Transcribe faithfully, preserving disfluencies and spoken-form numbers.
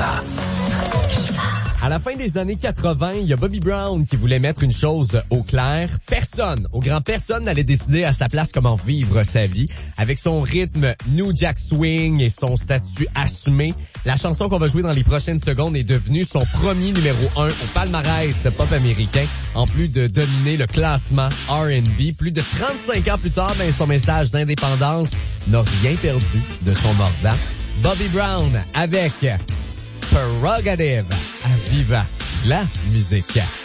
Viva. À la fin des années quatre-vingt, il y a Bobby Brown qui voulait mettre une chose au clair. Personne, au grand personne, n'allait décider à sa place comment vivre sa vie. Avec son rythme New Jack Swing et son statut assumé, la chanson qu'on va jouer dans les prochaines secondes est devenue son premier numéro un au palmarès pop américain, en plus de dominer le classement R and B. Plus de trente-cinq ans plus tard, ben, son message d'indépendance n'a rien perdu de son mordant. Bobby Brown avec Prerogative à Viva la musique.